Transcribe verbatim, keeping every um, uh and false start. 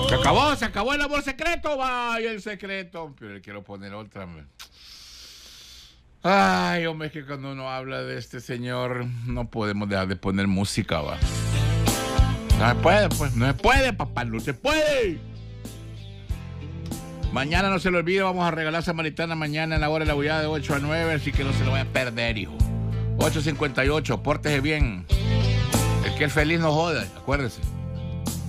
Se acabó, se acabó el amor secreto, vaya el secreto. Pero le quiero poner otra. Man. Ay, hombre, es que cuando uno habla de este señor, no podemos dejar de poner música, va. No se puede, pues, no se puede, papá, no se puede. Mañana no se lo olvide, vamos a regalar Samaritana mañana en la hora de la bullada de ocho a nueve, así que no se lo vaya a perder, hijo. ocho cincuenta y ocho, pórtese bien. El que es feliz no joda, acuérdese.